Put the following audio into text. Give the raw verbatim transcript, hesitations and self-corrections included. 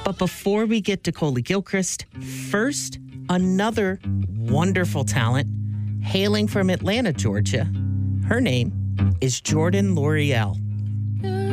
But before we get to Coley Gilchrist, first, another wonderful talent hailing from Atlanta, Georgia. Her name is Jordan L'Oreal.